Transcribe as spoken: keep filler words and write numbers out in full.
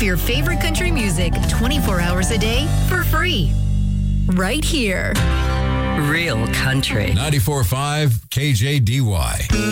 of your favorite country music twenty-four hours a day for free. Right here. Real country. ninety-four point five K J D Y.